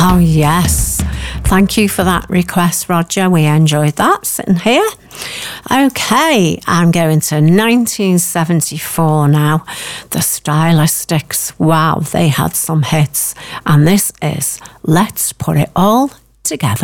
Oh, yes. Thank you for that request, Roger. We enjoyed that sitting here. Okay, I'm going to 1974 now. The Stylistics. Wow, they had some hits. And this is Let's Put It All Together.